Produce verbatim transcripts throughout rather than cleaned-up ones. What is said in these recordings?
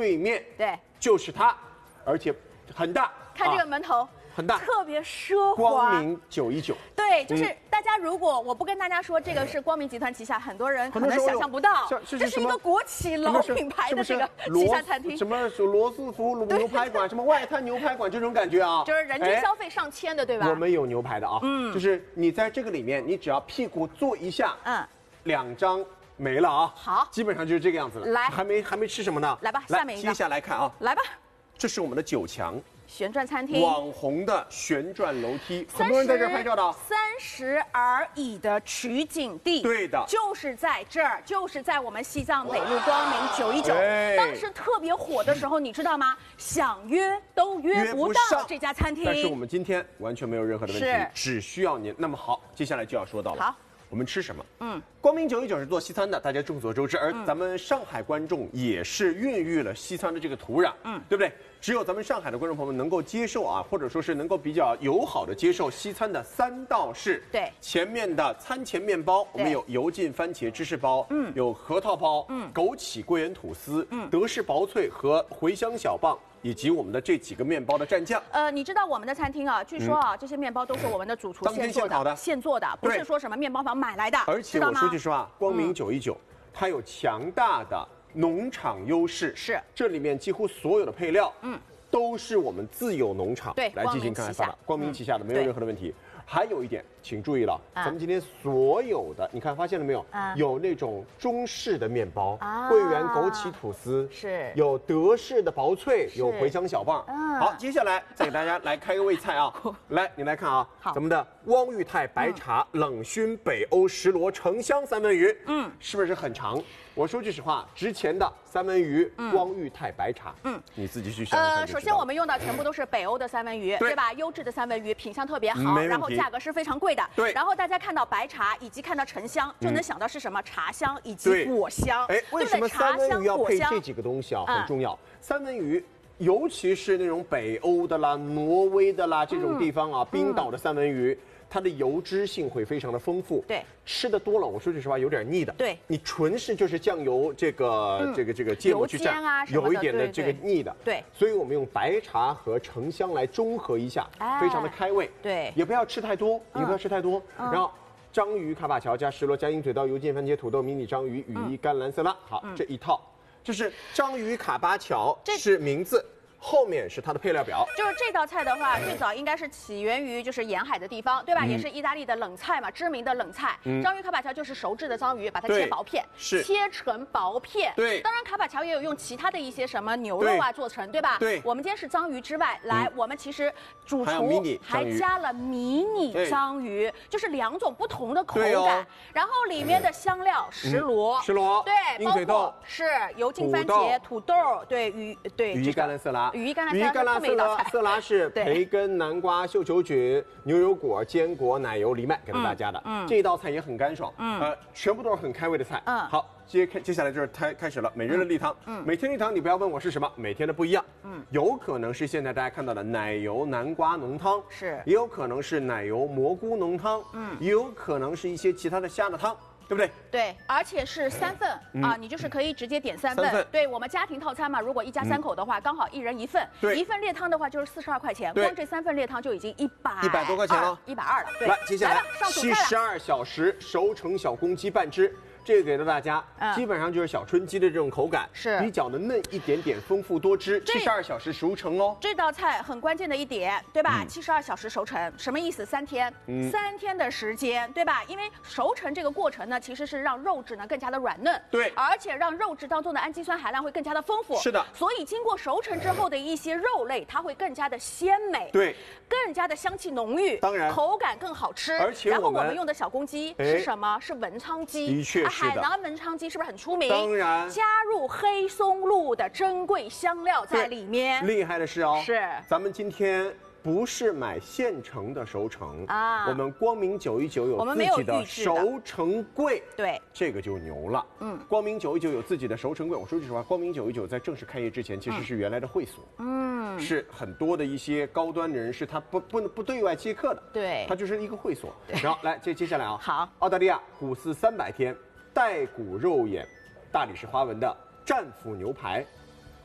对面， 对， 就是它，而且很大。 看这个门头。啊很大， 特别奢华。 光明九一九， 对，就是大家如果我不跟大家说这个是光明集团旗下，很多人可能想象不到，这是一个国企老品牌的这个旗下餐厅， 什么罗斯福牛排馆，什么外滩牛排馆这种感觉啊， 就是人均消费上千的，对吧？ 我们有牛排的啊，嗯，就是你在这个里面，你只要屁股坐一下，嗯，两张没了啊， 好， 基本上就是这个样子了。 来， 还没还没吃什么呢？ 来吧，下面一个， 接下来看啊， 来吧， 这是我们的九强。 旋转餐厅， 网红的旋转楼梯，很多人在这儿拍照的。 三十而已的取景地， 对的， 就是在这儿，就是在我们西藏北路光明九一九。当时特别火的时候，你知道吗？想约都约不到这家餐厅。 但是我们今天完全没有任何的问题，只需要您。那么好，接下来就要说到了。 好。 我们吃什么？嗯，光明九一九是做西餐的，大家众所周知。而咱们上海观众也是孕育了西餐的这个土壤，嗯，对不对？只有咱们上海的观众朋友们能够接受啊，或者说是能够比较友好的接受西餐的三道式。 对， 前面的餐前面包，我们有油浸番茄芝士包，嗯，有核桃包，嗯，枸杞桂圆吐司，嗯，德式薄脆和茴香小棒。 以及我们的这几个面包的蘸酱。 呃，你知道我们的餐厅啊，据说啊，嗯、这些面包都是我们的主厨现做的，现做的，不是说什么面包房买来的。 而且我说句实话，光明九一九，它有强大的农场优势， 是这里面几乎所有的配料，嗯，都是我们自有农场对来进行开发的，光明旗下的没有任何的问题。 还有一点，请注意了，啊、咱们今天所有的，你看发现了没有？啊、有那种中式的面包，啊、桂圆枸杞吐司， 是有德式的薄脆，有茴香小棒。啊、好，接下来再给大家来开个胃菜啊！来，你来看啊，咱们的汪裕泰白茶、嗯、冷熏北欧石螺橙香三文鱼，嗯，是不是很长？我说句实话，之前的三文鱼，嗯、汪裕泰白茶，嗯，你自己去想想看。呃， 首先我们用的全部都是北欧的三文鱼，对吧？优质的三文鱼，品相特别好，然后价格是非常贵的。 对。 然后大家看到白茶以及看到橙香，就能想到是什么茶香以及果香。 哎，为什么三文鱼要配这几个东西啊？很重要。三文鱼。 尤其是那种北欧的啦、挪威的啦这种地方啊，嗯、冰岛的三文鱼，它的油脂性会非常的丰富。 对， 吃的多了，我说句实话，有点腻的。 对， 你纯是就是酱油这个、嗯、这个这个芥末去蘸， 啊、 有一点的这个腻的。 对， 所以我们用白茶和橙香来中和一下，哎、非常的开胃。 对， 也不要吃太多，嗯、也不要吃太多。嗯、然后章鱼卡巴乔加石螺加鹰嘴豆油浸番茄土豆迷你章鱼羽衣甘蓝色拉，好，嗯、这一套。 就是章鱼卡巴乔，这是名字，后面是它的配料表。 就是这道菜的话，最早应该是起源于就是沿海的地方，对吧？嗯、也是意大利的冷菜嘛，知名的冷菜。嗯、章鱼卡巴乔就是熟制的章鱼，把它切薄片， 是切成薄片。 对， 当然卡巴乔也有用其他的一些什么牛肉啊做成，对吧？ 对， 我们今天是章鱼之外，来，嗯、我们其实主厨还加了迷你章鱼，就是两种不同的口感。哦、然后里面的香料石螺， 嗯、石螺， 对， 鹰嘴豆是油浸番茄、土豆，对鱼，对羽衣甘蓝色拉。 羽衣甘蓝色拉色拉是培根、南瓜、绣球菌、牛油果、坚果、奶油、藜麦给到大家的。嗯，这一道菜也很干爽。嗯，呃，全部都是很开胃的菜。嗯，好，接开接下来就是开开始了每日的例汤。嗯，每天例汤你不要问我是什么，每天的不一样。嗯，有可能是现在大家看到的奶油南瓜浓汤， 是， 也有可能是奶油蘑菇浓汤。嗯，也有可能是一些其他的虾的汤。 对不对？对， 而且是三份、嗯、啊，你就是可以直接点三份。 三份对我们家庭套餐嘛，如果一家三口的话，嗯、刚好一人一份。 对， 一份猎汤的话就是四十二块钱，光这三份猎汤就已经一百一百多块钱了， 一百二了。对， 来，接下来上七十二小时熟成小公鸡半只。 这个给到大家，嗯、基本上就是小春鸡的这种口感， 是比较的嫩一点点，丰富多汁，七十二小时熟成哦。 这道菜很关键的一点，对吧？七十二小时熟成，什么意思？三天，嗯、三天的时间，对吧？因为熟成这个过程呢，其实是让肉质呢更加的软嫩， 对， 而且让肉质当中的氨基酸含量会更加的丰富， 是的。所以经过熟成之后的一些肉类，它会更加的鲜美， 对， 更加的香气浓郁， 当然口感更好吃。 而且然后我们用的小公鸡是什么？是文昌鸡， 的确是的。 海南文昌鸡是不是很出名？ 当然， 加入黑松露的珍贵香料在里面。 厉害的是哦， 是咱们今天不是买现成的熟成啊，我们光明九一九有自己的熟成柜， 对， 这个就牛了。嗯，光明九一九有自己的熟成柜。我说句实话，光明九一九在正式开业之前其实是原来的会所，嗯，是很多的一些高端人士他不不不对外接客的， 对， 他就是一个会所。然后来接接下来啊， 好， 澳大利亚古寺三百天带骨肉眼大理石花纹的战斧牛排。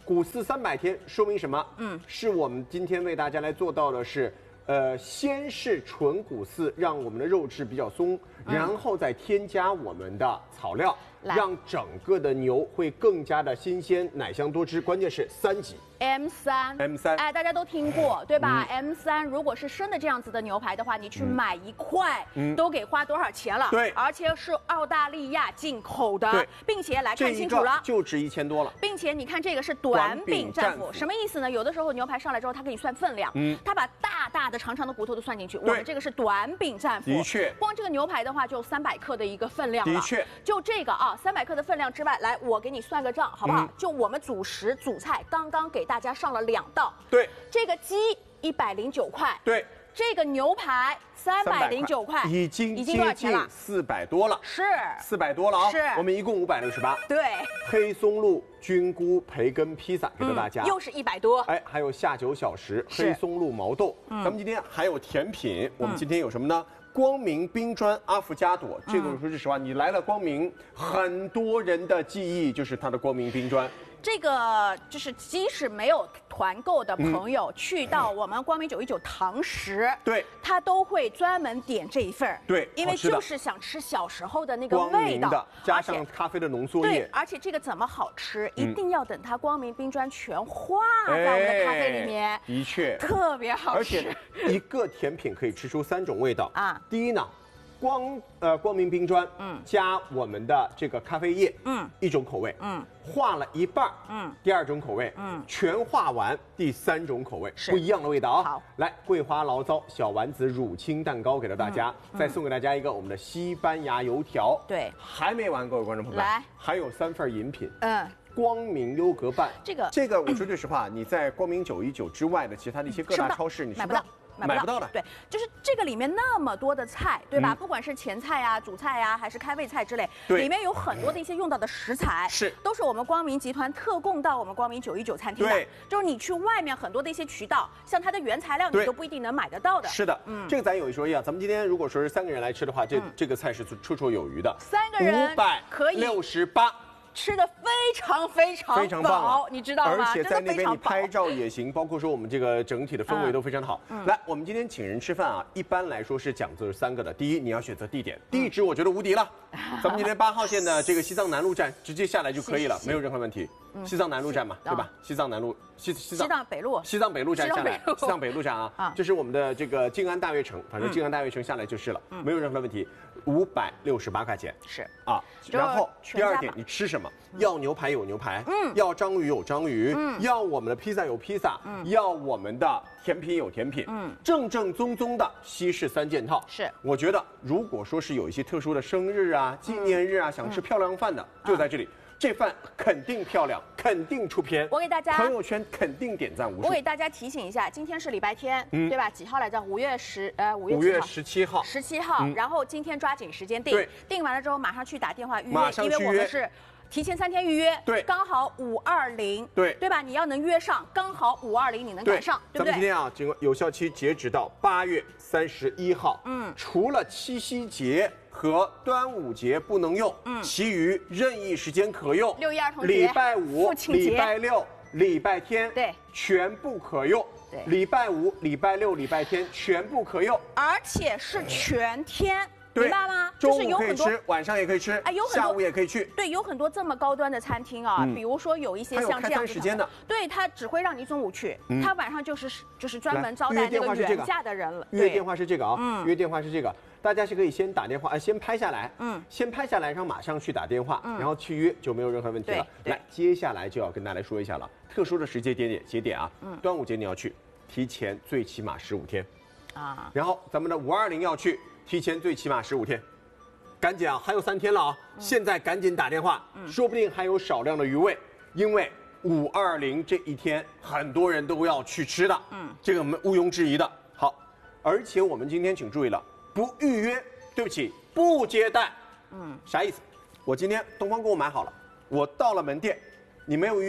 谷饲三百天，说明什么？嗯，是我们今天为大家来做到的是。呃，先是纯谷饲，让我们的肉质比较松，嗯、然后再添加我们的草料，让整个的牛会更加的新鲜、奶香多汁。关键是三级 M 三 M 三， 哎，大家都听过对吧、嗯、？M 三如果是生的这样子的牛排的话，你去买一块、嗯、都给花多少钱了？ 对， 而且是澳大利亚进口的，并且来看清楚了， 就值一千多了。 并且你看这个是短柄战斧，什么意思呢？有的时候牛排上来之后，他给你算分量，嗯，他把大大的长长的骨头都算进去。我们这个是短柄战斧， 的确， 光这个牛排的话就三百克的一个分量了。 的确， 就这个啊，三百克的分量之外，来我给你算个账，好不好？嗯、就我们主食主菜刚刚给大家上了两道， 对， 这个鸡一百零九块， 对， 这个牛排三百零九块， 已经已经接近四百多了， 是四百多了啊， 是， 我们一共五百六十八， 对， 黑松露菌菇培根披萨给到大家、 嗯，又是一百多， 哎，还有下酒小食黑松露毛豆，嗯、咱们今天还有甜品，我们今天有什么呢？嗯光明冰砖阿芙加朵，这个我说句实话，你来了光明，很多人的记忆就是它的光明冰砖。 这个就是即使没有团购的朋友，嗯、去到我们光明九一九堂食， 对， 他都会专门点这一份， 对， 因为就是想吃小时候的那个味道， 的加上咖啡的浓缩液， 对，而且这个怎么好吃，嗯、一定要等它光明冰砖全化在我们的咖啡里面， 哎、的确特别好吃， 而且一个甜品可以吃出三种味道啊。第一呢。光呃光明冰砖，嗯，加我们的这个咖啡液，嗯，一种口味，嗯，化了一半，嗯，第二种口味，嗯，全化完，第三种口味，不一样的味道啊。 好， 来桂花醪糟小丸子乳清蛋糕给到大家，嗯、再送给大家一个我们的西班牙油条， 对， 还没完，各位观众朋友们， 来， 还有三份饮品， 嗯。 光明优格拌， 这个这个我说句实话，你在光明九一九之外的其他的一些各大超市，你买不到。 买不到的， 对，就是这个里面那么多的菜，对吧？嗯、不管是前菜呀、主菜呀，还是开胃菜之类，里面有很多的一些用到的食材， 是都是我们光明集团特供到我们光明九一九餐厅的。 对， 就是你去外面很多的一些渠道，像它的原材料你都不一定能买得到的。 是的，嗯，这个咱有一说一啊，咱们今天如果说是三个人来吃的话，这、嗯、这个菜是绰绰有余的。 三个人五百可以六十八。 吃的非常非常非常棒， 你知道吗？ 而且在那边你拍照也行，包括说我们这个整体的氛围都非常好。嗯、来，我们今天请人吃饭啊，一般来说是讲究三个的。第一，你要选择地点，地址我觉得无敌了。咱们今天八号线的这个西藏南路站直接下来就可以了，没有任何问题。嗯、西藏南路站嘛，对吧？西藏南路，西西藏西藏北路， 西藏北路站下来，西藏北路站啊，啊这是我们的这个静安大悦城，反正静安大悦城下来就是了，嗯、没有任何问题。五百六十八块钱是啊，然后第二点，你吃什么？要牛排有牛排，嗯，要章鱼有章鱼，嗯，要我们的披萨有披萨，嗯，要我们的甜品有甜品，嗯，正正宗宗的西式三件套。 是， 我觉得如果说是有一些特殊的生日啊、纪念日啊，想吃漂亮饭的，就在这里。这饭肯定漂亮，肯定出片。 我给大家朋友圈肯定点赞无数。 我给大家提醒一下，今天是礼拜天，嗯、对吧？几号来着？五月十呃五月五月十七号。 十七号，嗯、然后今天抓紧时间定， 对， 定完了之后马上去打电话预约， 马上因为我们是提前三天预约， 对， 刚好五二零， 对， 对吧？你要能约上，刚好五二零你能赶上，对不对？ 咱们今天啊，经过有效期截止到八月三十一号，嗯，除了七夕节和端午节不能用，嗯，其余任意时间可用。 六一儿童节、 礼拜五、礼拜六、礼拜天， 对， 全部可用。 对， 礼拜五、礼拜六、礼拜天全部可用， 而且是全天。 明白吗？ 中午可以吃，晚上也可以吃， 哎，有很多下午也可以去。 对，有很多这么高端的餐厅啊，嗯、比如说有一些像这样子的， 对，他只会让你中午去，嗯、他晚上就是就是专门招待那个原价的人了。 预约电话是这个啊，嗯、预约电话是这个，大家是可以先打电话，呃，先拍下来，嗯，先拍下来，然后马上去打电话，嗯、然后去约就没有任何问题了。来，接下来就要跟大家说一下了，特殊的时间节点节点啊，嗯，端午节你要去，提前最起码十五天，啊，然后咱们的五二零要去，提前最起码十五天。赶紧啊，还有三天了啊！嗯、现在赶紧打电话，嗯、说不定还有少量的余味，因为五二零这一天很多人都要去吃的，嗯，这个我们毋庸置疑的。好，而且我们今天请注意了，不预约，对不起，不接待，嗯，啥意思？我今天东方给我买好了，我到了门店，你没有预约，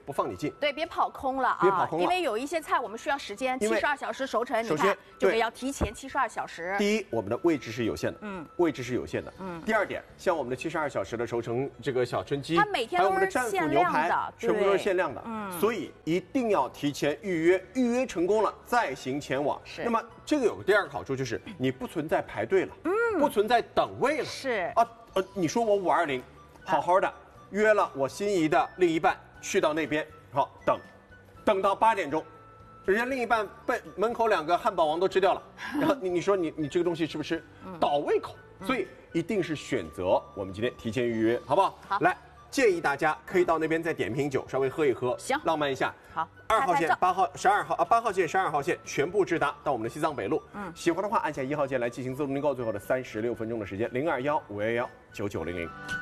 不放你进。 对，别跑空了啊！ 别跑空了， 因为有一些菜我们需要时间，七十二小时熟成，你看就得要提前七十二小时。 第一，我们的位置是有限的，嗯，位置是有限的，嗯。第二点，像我们的七十二小时的熟成这个小春鸡， 它每天都是限量的， 全部都是限量的，嗯。所以一定要提前预约，预约成功了再行前往。 是。 那么这个有个第二个好处就是你不存在排队了，嗯，不存在等位了。 是啊，呃，你说我五二零，好好的约了我心仪的另一半去到那边，好等，等到八点钟。人家另一半被门口两个汉堡王都吃掉了，然后你你说你你这个东西吃不吃？倒胃口，所以一定是选择我们今天提前预约，好不好？ 好， 来建议大家可以到那边再点瓶酒，稍微喝一喝， 行， 浪漫一下。 好， 二号线、八号、十二号啊，八号线、十二号线全部直达到我们的西藏北路。嗯，喜欢的话按下一号键来进行自动订购，最后的三十六分钟的时间，零二幺五幺幺九九零零。